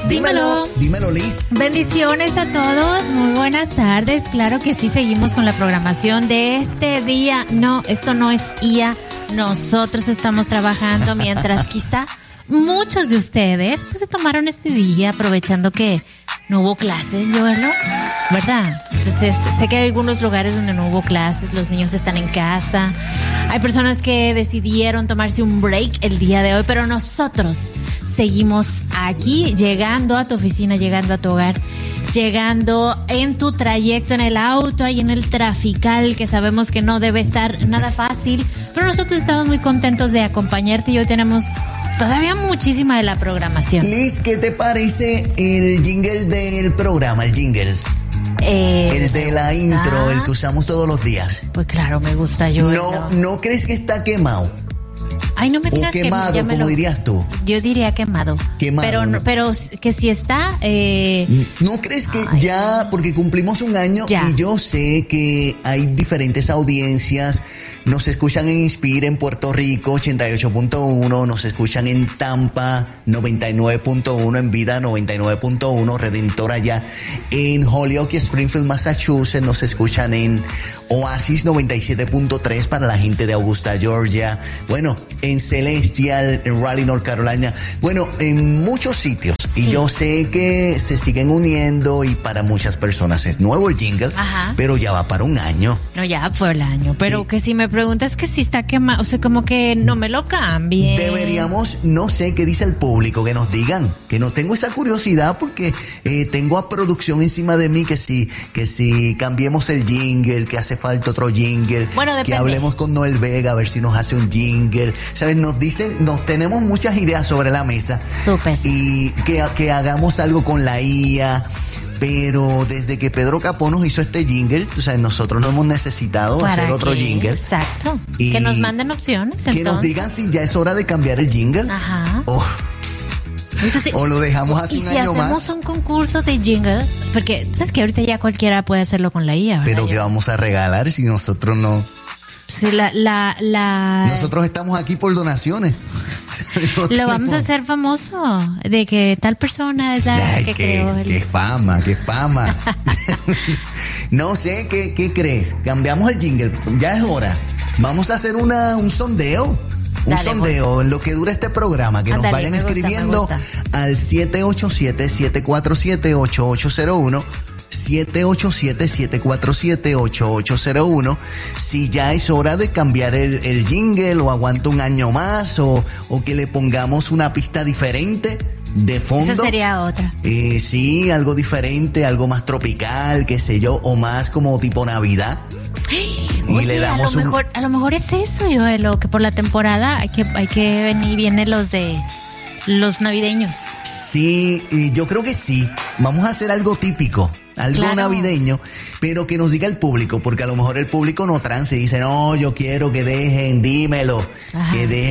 Dímelo. Dímelo, Liz. Bendiciones a todos, muy buenas tardes. Claro que sí, seguimos con la programación de este día. No, esto no es IA. Nosotros estamos trabajando mientras quizá muchos de ustedes pues se tomaron este día aprovechando que no hubo clases, Joelo, ¿verdad? Entonces, sé que hay algunos lugares donde no hubo clases, los niños están en casa. Hay personas que decidieron tomarse un break el día de hoy, pero nosotros seguimos aquí, llegando a tu oficina, llegando a tu hogar, llegando en tu trayecto, en el auto, ahí en el trafical, que sabemos que no debe estar nada fácil, pero nosotros estamos muy contentos de acompañarte y hoy tenemos todavía muchísima de la programación. Liz, ¿qué te parece el jingle del programa, el jingle? El de la intro, el que usamos todos los días. Pues claro, me gusta yo. ¿No crees que está quemado? Ay, no me digas o quemado, como dirías tú. Yo diría quemado. Pero que si está... ¿No crees que ya, porque cumplimos un año y yo sé que hay diferentes audiencias, nos escuchan en Inspire en Puerto Rico 88.1, nos escuchan en Tampa 99.1, en Vida 99.1, Redentor allá en Holyoke, Springfield, Massachusetts, nos escuchan en Oasis 97.3 para la gente de Augusta, Georgia, bueno, en Celestial, en Raleigh, North Carolina, bueno, en muchos sitios. Sí. Y yo sé que se siguen uniendo y para muchas personas es nuevo el jingle, pero ya va para un año. No, ya fue el año, pero que si me preguntas que si está quemado, o sea, como que no me lo cambien. Deberíamos, no sé qué dice el público, que nos digan, que no tengo esa curiosidad porque tengo a producción encima de mí que si cambiemos el jingle, que hace falta otro jingle, bueno, que hablemos con Noel Vega a ver si nos hace un jingle, ¿sabes? Nos dicen, tenemos muchas ideas sobre la mesa. Súper. Y que hagamos algo con la IA. Pero desde que Pedro Capó nos hizo este jingle, o sea, nosotros no hemos necesitado hacer otro jingle. Exacto. Y que nos manden opciones. Que entonces nos digan si ya es hora de cambiar el jingle. Ajá. O lo dejamos así un año más. Y si hacemos un concurso de jingle, porque sabes que ahorita ya cualquiera puede hacerlo con la IA, ¿verdad? Pero ¿qué vamos a regalar si nosotros no? Sí, Nosotros estamos aquí por donaciones. Lo vamos a hacer famoso, de que tal persona es la que creó. Qué fama. No sé, ¿qué crees? Cambiamos el jingle, ya es hora. Vamos a hacer un sondeo. Un sondeo en lo que dura este programa, que nos vayan escribiendo al 787-747-8801. 787-747-8801 si ya es hora de cambiar el jingle o aguanta un año más o que le pongamos una pista diferente de fondo. Eso sería otra. Sí, algo diferente, algo más tropical, qué sé yo, o más como tipo Navidad. Oye, y le damos a lo mejor es eso, Joelo, que por la temporada hay que vienen los navideños. Sí, yo creo que sí. Vamos a hacer algo típico. Algo navideño, pero que nos diga el público, porque a lo mejor el público no trance y dice, no, yo quiero que dejen, dímelo, que dejen